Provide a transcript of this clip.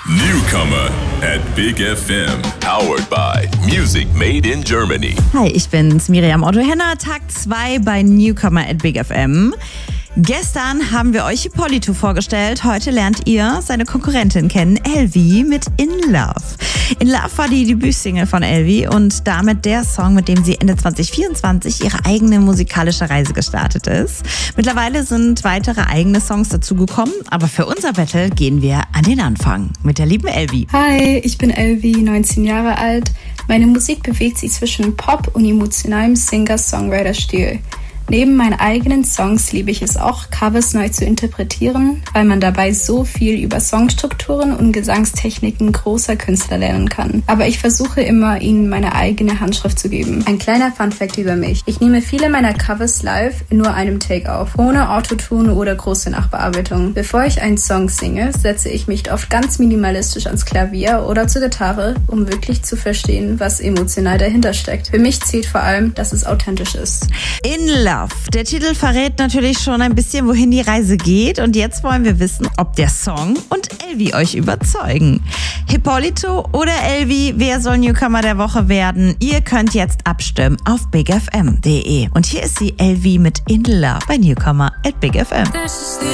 Newcomer at Big FM. Powered by Music Made in Germany. Hi, ich bin's, Miriam Otto-Henner, Tag 2 bei Newcomer at Big FM. Gestern haben wir euch Hippolyto vorgestellt. Heute lernt ihr seine Konkurrentin kennen, Elvi mit In Love. In Love war die Debütsingle von Elvi und damit der Song, mit dem sie Ende 2024 ihre eigene musikalische Reise gestartet ist. Mittlerweile sind weitere eigene Songs dazugekommen, aber für unser Battle gehen wir an den Anfang mit der lieben Elvi. Hi, ich bin Elvi, 19 Jahre alt. Meine Musik bewegt sich zwischen Pop und emotionalem Singer-Songwriter-Stil. Neben meinen eigenen Songs liebe ich es auch, Covers neu zu interpretieren, weil man dabei so viel über Songstrukturen und Gesangstechniken großer Künstler lernen kann. Aber ich versuche immer, ihnen meine eigene Handschrift zu geben. Ein kleiner Funfact über mich. Ich nehme viele meiner Covers live in nur einem Take auf, ohne Autotune oder große Nachbearbeitung. Bevor ich einen Song singe, setze ich mich oft ganz minimalistisch ans Klavier oder zur Gitarre, um wirklich zu verstehen, was emotional dahinter steckt. Für mich zählt vor allem, dass es authentisch ist. In Love. Der Titel verrät natürlich schon ein bisschen, wohin die Reise geht. Und jetzt wollen wir wissen, ob der Song und Elvi euch überzeugen. Hippolyto oder Elvi, wer soll Newcomer der Woche werden? Ihr könnt jetzt abstimmen auf bigfm.de. Und hier ist sie, Elvi mit In Love bei Newcomer at Big FM.